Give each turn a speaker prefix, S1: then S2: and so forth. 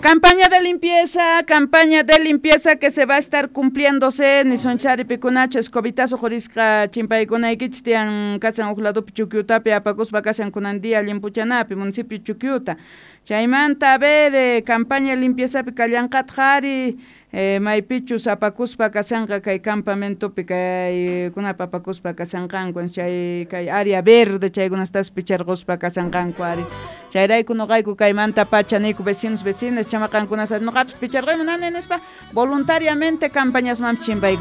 S1: Campaña de limpieza que se va a estar cumpliéndose ni sonchari picunacho escobitazo jorisca chimpaykunaykichis tiyan kasan ukladupi Chuquiutapi apakuspa kasan kunandía limpuchanapi municipio Chuquiuta chaymanta campaña limpieza pi kallanqata maypichus apakuspa kasanqa kay campamentopi kay kunapa apakuspa kasanqanku chay kay área verde chaykunastas picharquspa kasanqanku ari chayrayku nuqayku kaymanta pachanayku vecinos chamakankunas nuqapis picharqayman nanespa voluntariamente campañasman chimpay